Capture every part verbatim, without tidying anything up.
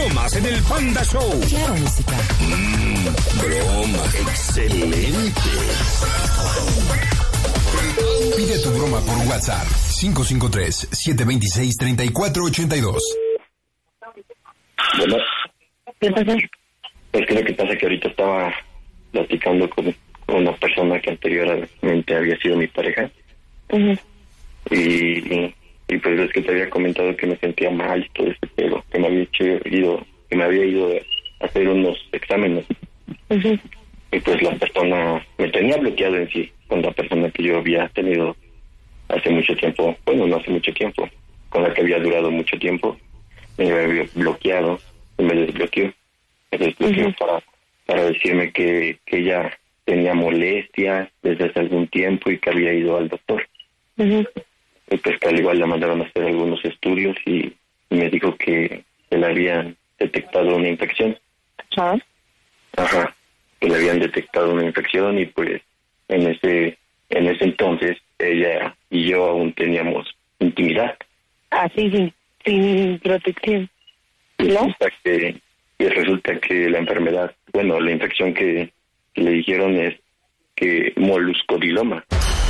bromas en el Panda Show. Claro, música. Mmm, broma. Excelente. Pide tu broma por WhatsApp. cinco cinco tres, siete dos seis, tres cuatro ocho dos. Bueno, ¿Qué pasa? es que lo que pasa es que ahorita estaba platicando con, con una persona que anteriormente había sido mi pareja. Uh-huh. y, y pues es que te había comentado que me sentía mal y todo ese pedo, que me había hecho, ido, que me había ido a hacer unos exámenes. Uh-huh. Y pues la persona me tenía bloqueado en sí, con la persona que yo había tenido hace mucho tiempo, bueno, no hace mucho tiempo, con la que había durado mucho tiempo, me había bloqueado y me desbloqueó. Me desbloqueó uh-huh. para, para decirme que, que ella tenía molestias desde hace algún tiempo y que había ido al doctor. Uh-huh. Y pues que al igual le mandaron a hacer algunos estudios y, y me dijo que, que le habían detectado una infección. ¿Ah? Ajá, que le habían detectado una infección y pues en ese en ese entonces ella y yo aún teníamos intimidad. Ah, sí, sí, sin protección. Y ¿No? resulta que, y resulta que la enfermedad, bueno, la infección que, que le dijeron es que moluscodiloma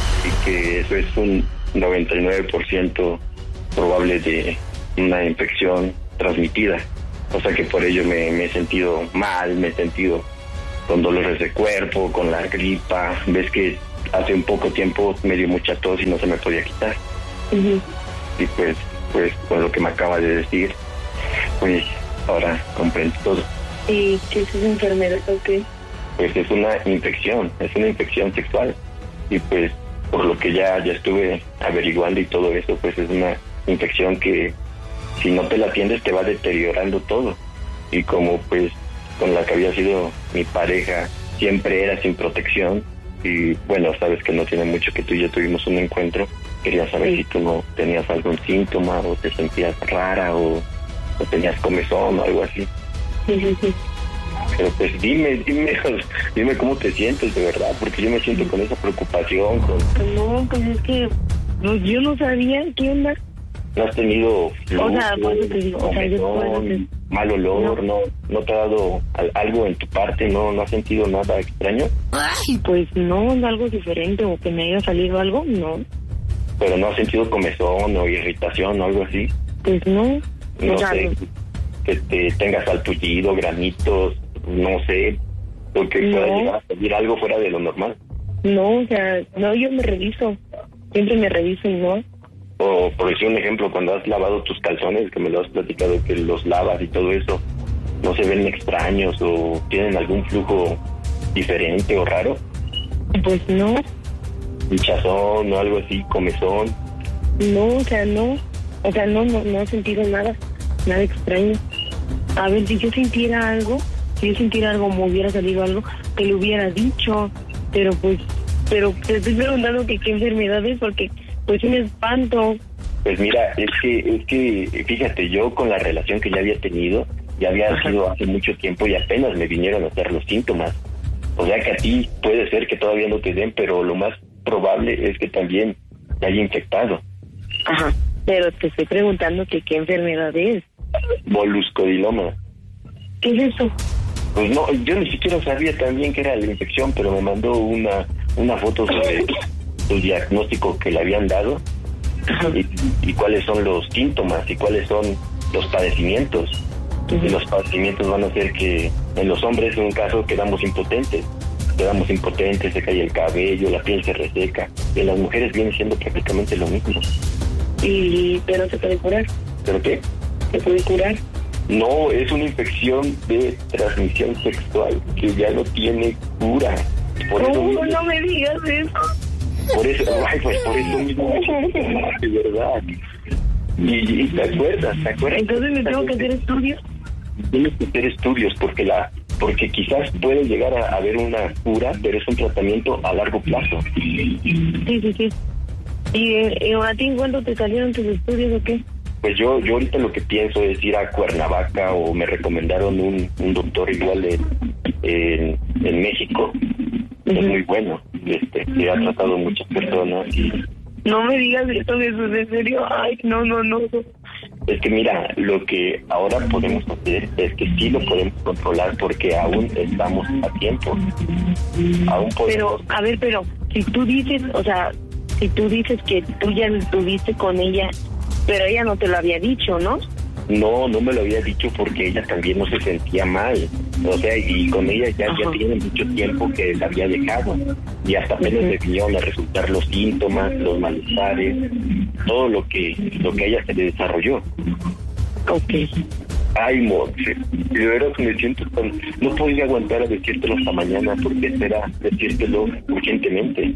y que eso es un noventa y nueve por ciento probable de una infección transmitida. O sea que por ello me, me he sentido mal, me he sentido con dolores de cuerpo, con la gripa. Ves que hace un poco tiempo me dio mucha tos y no se me podía quitar. Uh-huh. Y pues, pues con lo que me acaba de decir, pues ahora comprendo todo. ¿Y qué es esa enfermedad o qué? Pues es una infección, es una infección sexual. Y pues por lo que ya, ya estuve averiguando y todo eso, pues es una infección que si no te la atiendes te va deteriorando todo. Y como pues con la que había sido mi pareja siempre era sin protección, y bueno, sabes que no tiene mucho que tú y yo tuvimos un encuentro, quería saber sí. si tú no tenías algún síntoma o te sentías rara o, o tenías comezón o algo así. Sí, sí, sí. Pero pues dime, dime, dime cómo te sientes de verdad, porque yo me siento con esa preocupación. Con... No, pues es que pues yo no sabía qué onda. ¿No has tenido flu, o sea, pues te digo, o sea, yo puedo ser... mal olor, no. no no te ha dado algo en tu parte, no no has sentido nada extraño? Ay, pues no, algo diferente o que me haya salido algo, no. Pero no has sentido comezón o irritación o algo así? Pues no. No o sea, sé, no. que te tengas salpullido, granitos, no sé, porque no. pueda llegar a salir algo fuera de lo normal. No, o sea, no, yo me reviso, siempre me reviso y no. O por decir un ejemplo, cuando has lavado tus calzones, que me lo has platicado, que los lavas y todo eso, ¿no se ven extraños o tienen algún flujo diferente o raro? Pues no. ¿Hinchazón o algo así, comezón? No, o sea, no. O sea, no, no, no he sentido nada, nada extraño. A ver, si yo sintiera algo, si yo sintiera algo, me hubiera salido algo, te lo hubiera dicho, pero pues, pero te estoy preguntando que qué enfermedad es, porque pues un espanto. Pues mira, es que, es que, fíjate, yo con la relación que ya había tenido, ya había Ajá. sido hace mucho tiempo y apenas me vinieron a hacer los síntomas. O sea que a ti puede ser que todavía no te den, pero lo más probable es que también te haya infectado. Ajá, pero te estoy preguntando que qué enfermedad es. Moluscodiloma. ¿Qué es eso? Pues no, yo ni siquiera sabía también que era la infección, pero me mandó una, una foto sobre el diagnóstico que le habían dado y, y cuáles son los síntomas y cuáles son los padecimientos. Uh-huh. Y los padecimientos van a ser que en los hombres, en un caso, quedamos impotentes. Quedamos impotentes, se cae el cabello, la piel se reseca. Y en las mujeres viene siendo prácticamente lo mismo. ¿Y pero se puede curar? ¿Pero qué? ¿Se puede curar? No, es una infección de transmisión sexual que ya no tiene cura. Por eso mismo, no me digas eso. Por eso, ay, pues por eso mismo, de verdad. Y, y te acuerdas, ¿te acuerdas? Entonces me tengo que hacer estudios. Tienes que hacer estudios porque la, porque quizás puede llegar a haber una cura, pero es un tratamiento a largo plazo. Sí, sí, sí. ¿Y eh, a ti en cuánto te salieron tus estudios o qué? Pues yo, yo ahorita lo que pienso es ir a Cuernavaca o me recomendaron un, un doctor igual en, en, en México. Uh-huh. Es muy bueno, este, que ha tratado muchas personas y... No me digas esto, Jesús, en serio. Ay, no, no, no. Es que mira, lo que ahora podemos hacer es que sí lo podemos controlar porque aún estamos a tiempo. Aún podemos... Pero, a ver, pero si tú dices, o sea, si tú dices que tú ya estuviste con ella, pero ella no te lo había dicho, ¿no? No, no me lo había dicho porque ella también no se sentía mal. O sea, y con ella ya, ya tiene mucho tiempo que la había dejado. Y hasta apenas le vinieron a resultar los síntomas, los malestares, todo lo que lo que a ella se le desarrolló. Ok. Ay, Monse, de veras me siento tan... No podía aguantar a decírtelo hasta mañana porque espera decírtelo urgentemente.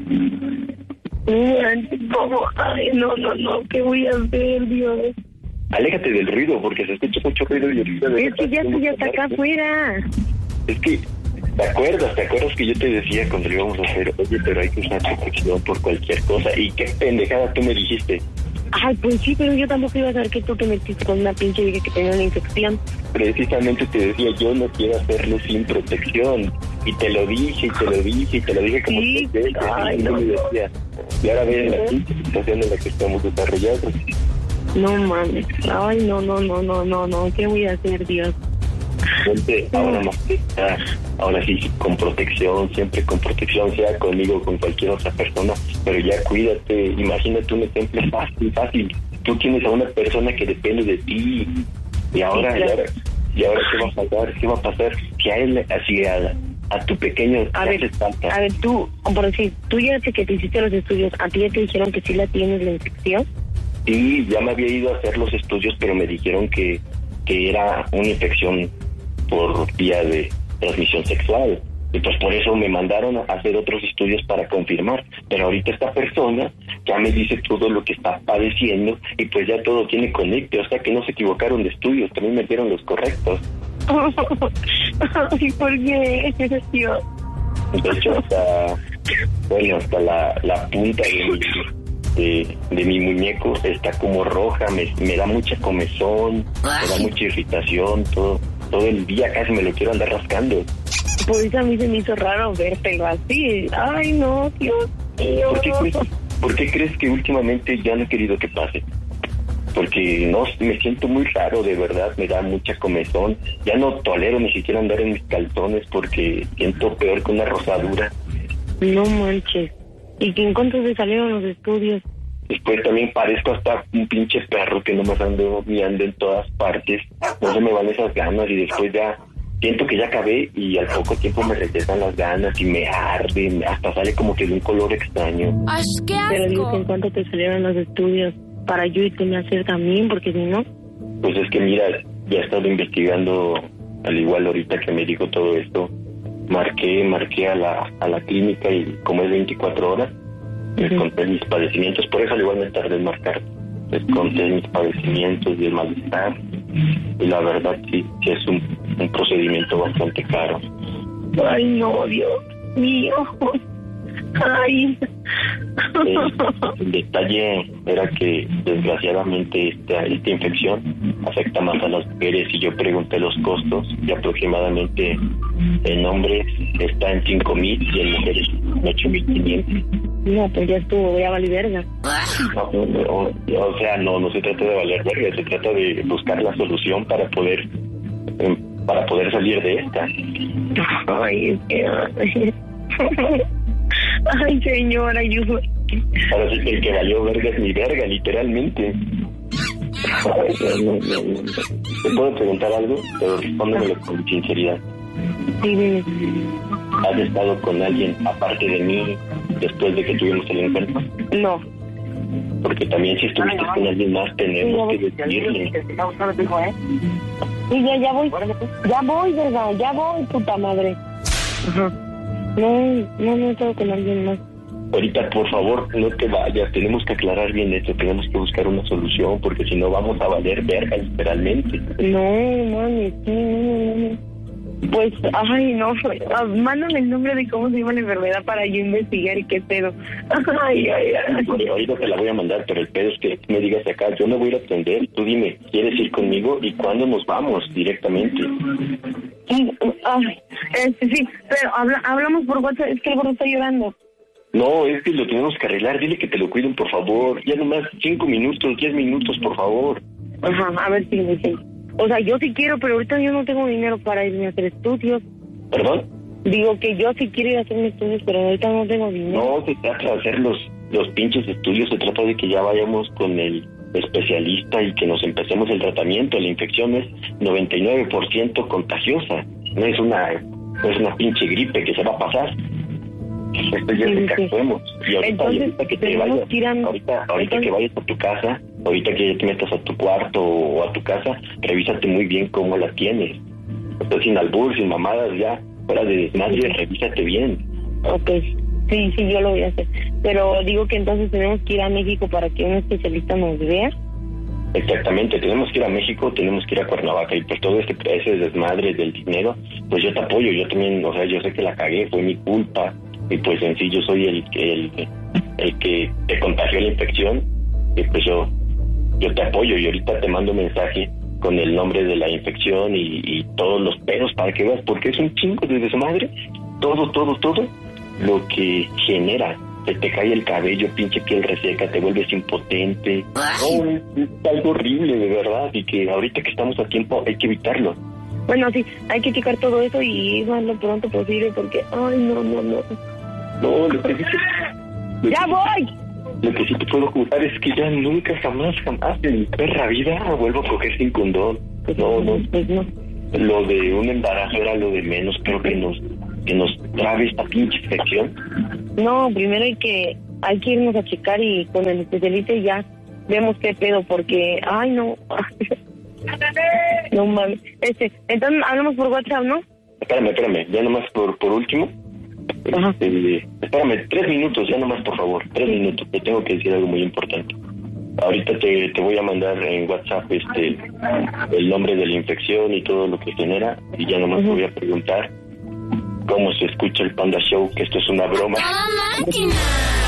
¿Cómo? Ay, no, no, no, ¿qué voy a hacer, Dios? Aléjate del ruido porque se escucha mucho ruido y ahorita... Es que ya estoy hasta acá afuera. Es que, ¿te acuerdas? ¿Te acuerdas que yo te decía cuando lo íbamos a hacer? Oye, pero hay que usar protección por cualquier cosa. Y qué pendejada tú me dijiste. Ay, pues sí, pero yo tampoco iba a saber que tú te metiste con una pinche vieja que tenía una infección. Precisamente te decía, yo no quiero hacerlo sin protección. Y te lo dije, y te lo dije, y te lo dije como sí. tres veces. Ay, y, no. me decía, y ahora ve la pinche situación en la que estamos desarrollados. No mames. Ay, no, no, no, no, no, no. ¿Qué voy a hacer, Dios? Siempre, ahora más que nada, ahora sí, con protección, siempre con protección, sea conmigo o con cualquier otra persona, pero ya cuídate, imagínate un ejemplo fácil, fácil, tú tienes a una persona que depende de ti, y ahora, sí, claro. y ahora, y ahora, ¿qué va a pasar? ¿Qué va a pasar? Si a él, así a, a tu pequeño, a ver, falta. a ver, tú, por decir, tú ya sé que te hiciste los estudios, ¿a ti ya te dijeron que sí la tienes la infección? Sí, ya me había ido a hacer los estudios, pero me dijeron que, que era una infección por vía de transmisión sexual. Y pues por eso me mandaron a hacer otros estudios para confirmar. Pero ahorita esta persona ya me dice todo lo que está padeciendo y pues ya todo tiene conecte. O sea que no se equivocaron de estudios, también me dieron los correctos. Ay, ¿por qué? Dios. De hecho, hasta, bueno, hasta la, la punta de mi, de, de mi muñeco está como roja, me, me da mucha comezón, me da mucha irritación, todo. Todo el día casi me lo quiero andar rascando. Por eso a mí se me hizo raro vértelo así. Ay, no, Dios mío. ¿Por qué crees, ¿Por qué crees que últimamente ya no he querido que pase? Porque no, me siento muy raro, de verdad, me da mucha comezón. Ya no tolero ni siquiera andar en mis calzones porque siento peor que una rosadura. No manches. ¿Y en cuánto se salieron los estudios? Después también parezco hasta un pinche perro que nomás ando miando en todas partes. No se me van esas ganas y después ya siento que ya acabé y al poco tiempo me regresan las ganas y me arden, hasta sale como que de un color extraño. ¡Ay, qué asco! Pero digo que en cuánto te salieron los estudios para yo irte a hacer también, porque si no... Pues es que mira, ya he estado investigando, al igual ahorita que me dijo todo esto, marqué, marqué a la, a la clínica y como es veinticuatro horas, les uh-huh. conté mis padecimientos, por eso al igual me tardé en marcar, les conté mis padecimientos y el malestar, y la verdad sí, sí es un, un procedimiento bastante caro. Ay, no, Dios mío. Ay. El, el detalle era que desgraciadamente esta, esta infección afecta más a las mujeres y yo pregunté los costos y aproximadamente en hombres está en cinco mil y en mujeres en ocho mil quinientos. No, pues ya estuvo, voy a valer verga. No, no, no, o sea, no, no se trata de valer verga, se trata de buscar la solución para poder eh, para poder salir de esta. Ay, es que... Ay, señor, ayuda. Ahora sí que el que valió verga es mi verga, literalmente. Ay, no, no, no. ¿Te puedo preguntar algo? Pero respóndemelo con sinceridad. Sí, dime. ¿Has estado con alguien aparte de mí después de que tuvimos el encuentro? No. Porque también si estuviste con alguien más tenemos que decirle. Sí, ya, ya voy. Ya voy, verdad, ya voy, puta madre. Ajá. No, no, no he estado con alguien más. Ahorita, por favor, no te vayas. Tenemos que aclarar bien esto. Tenemos que buscar una solución, porque si no vamos a valer verga, literalmente. No, mami, sí, no, no, no. Pues, ay, no. Mándame el nombre de cómo se llama la enfermedad para yo investigar y qué pedo. Ay, ay, ay. Ahorita te la voy a mandar, pero el pedo es que me digas acá. Yo me voy a ir a atender. Tú dime, ¿quieres ir conmigo? ¿Y cuándo nos vamos directamente? Sí, ay, este, sí, pero habla, hablamos por WhatsApp. Es que el gordo está llorando. No, es que lo tenemos que arreglar. Dile que te lo cuiden, por favor. Ya nomás cinco minutos, diez minutos, por favor. Ajá, a ver si me dicen. O sea, yo sí quiero, pero ahorita yo no tengo dinero para irme a hacer estudios. ¿Perdón? Digo que yo sí quiero ir a hacer mis estudios, pero ahorita no tengo dinero. No se trata de hacer los, los pinches estudios, se trata de que ya vayamos con el especialista y que nos empecemos el tratamiento. La infección es noventa y nueve por ciento contagiosa, no es una, no es una pinche gripe que se va a pasar. Esto ya Sí, es sí. que actuemos. Y ahorita, Entonces, y ahorita que te tenemos vayas, que ir a- ahorita, ahorita entonces- que vayas a tu casa, ahorita que ya te metas a tu cuarto o a tu casa, revísate muy bien cómo la tienes. O sea, sin albur, sin mamadas, ya, fuera de desmadre, revísate bien. Ok, sí, sí, yo lo voy a hacer. Pero digo que entonces tenemos que ir a México para que un especialista nos vea. Exactamente, tenemos que ir a México, tenemos que ir a Cuernavaca, y pues todo este ese desmadre del dinero, pues yo te apoyo, yo también, o sea, yo sé que la cagué, fue mi culpa, y pues en sí yo soy el que el, el que te contagió la infección, y pues yo yo te apoyo, y ahorita te mando un mensaje con el nombre de la infección y, y todos los pedos para que veas, porque es un chingo de desmadre, todo, todo, todo lo que genera. Se te cae el cabello, pinche piel reseca, te vuelves impotente. No, es, es algo horrible, de verdad, y que ahorita que estamos a tiempo hay que evitarlo. Bueno, sí, hay que checar todo eso y ir lo pronto posible porque, ay, no, no, no. No, lo que sí te, lo ¡Ya que- voy! Lo que sí te puedo jurar es que ya nunca, jamás, jamás en mi perra vida vuelvo a coger sin condón. No, no, Pues no. lo de un embarazo era lo de menos, creo que nos que nos trabe esta pinche infección. No, primero hay que hay que irnos a checar y con el especialista y ya vemos qué pedo porque, ay, no. No mames. Este, entonces hablamos por WhatsApp, ¿no? Espérame, espérame, ya nomás por, por último. Ajá. Este, espérame, tres minutos, ya nomás, por favor, tres minutos, te tengo que decir algo muy importante. Ahorita te, te voy a mandar en WhatsApp este el nombre de la infección y todo lo que genera, y ya nomás te voy a preguntar cómo se escucha el Panda Show, que esto es una broma. ¡Toda máquina!